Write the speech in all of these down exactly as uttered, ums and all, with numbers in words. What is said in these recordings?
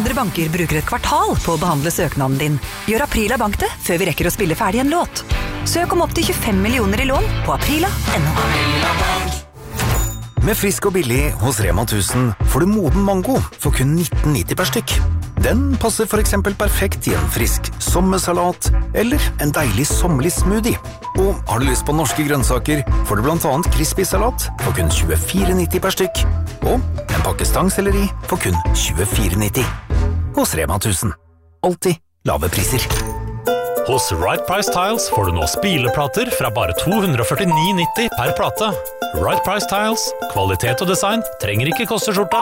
Andre banker bruker et kvartal på å behandle søknaden din. Gjør Aprila Bank det, før vi rekker å spille ferdig en låt. Søk om opp til tjuefem millioner i lån på aprila punktum no. Med frisk og billig hos Rema tusen får du moden mango for kun nitten nitti per stykk. Den passer for eksempel perfekt i en frisk sommersalat eller en deilig sommerlig smoothie. Og har du lyst på norske grønnsaker, får du blant annet crispy salat for kun tjuefire nitti per stykk. Og en pakke stangselleri for kun tjuefire nitti. Hos Rema tusen. Alltid lave priser. Hos Right Price Tiles får du nå spileplater fra bare to hundre førtini nitti per plate. Right Price Tiles, kvalitet og design trenger ikke koste skjorta.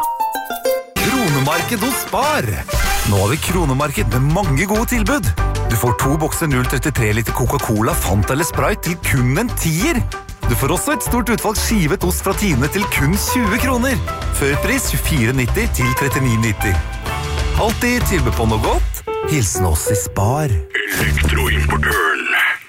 Kronemarked hos Spar. Nå har vi kronemarked med mange gode tilbud. Du får to bokser null komma trettitre liter Coca-Cola, Fanta eller Sprite til kun en tier. Du får også et stort utvalg skivet ost fra Tine til kun tjue kroner. Førpris tjuefire nitti til trettini nitti. Alltid tilbud på noe godt. Hilsen oss i Spar. Elektroimportøren.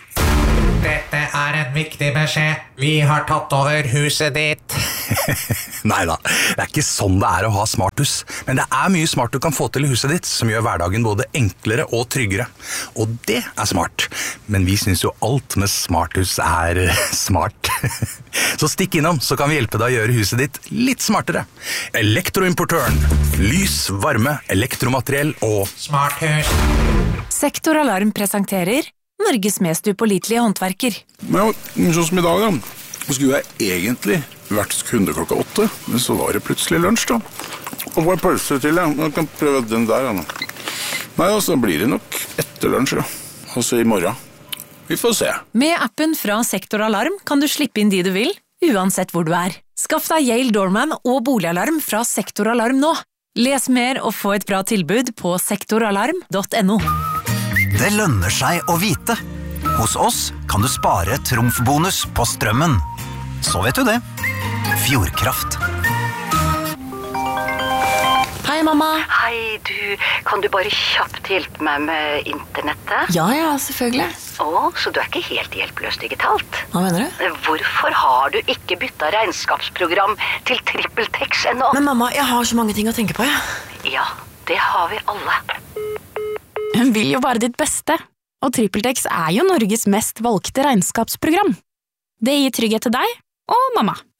Dette er en viktig beskjed. Vi har tatt over huset ditt. Neida, det er ikke sånn det er å ha smarthus. Men det er mye smart du kan få til i huset ditt, som gjør hverdagen både enklere og tryggere. Og det er smart. Men vi synes jo alt med smarthus er smart. Så stikk innom, så kan vi hjelpe deg å gjøre huset ditt litt smartere. Elektroimportøren. Lys, varme, elektromateriell og Smarthus. Sektoralarm presenterer Norges mest upålitelige håndverker. Men sånn som i dag da, skulle jeg egentlig vært kunde klokka åtte, men så var det plutselig lunsj da. Og hva er pølse til det? Jeg kan prøve den der, da. Nei, altså blir det nok etter lunsj, da. Altså i morgen. Vi får se. Med appen fra Sektoralarm kan du slippe inn de du vil, uansett hvor du er. Skaff deg Yale Doorman og boligalarm fra Sektoralarm nå. Les mer og få et bra tilbud på sektoralarm punktum no. Det lønner seg å vite. Hos oss kan du spare trumfbonus på strømmen. Så vet du det. Fjordkraft. Hei, mamma. Hei, du. Kan du bare kjapt hjelpe meg med internettet? Ja, ja, selvfølgelig. Å, så du er ikke helt hjelpeløs digitalt? Hva mener du? Hvorfor har du ikke byttet regnskapsprogram til TrippelTex ennå? Men mamma, jeg har så mange ting å tenke på, ja. Ja, det har vi alle. Hun vil jo bare ditt beste, og TrippelTex er jo Norges mest valgte regnskapsprogram. Det gir trygghet til deg og mamma.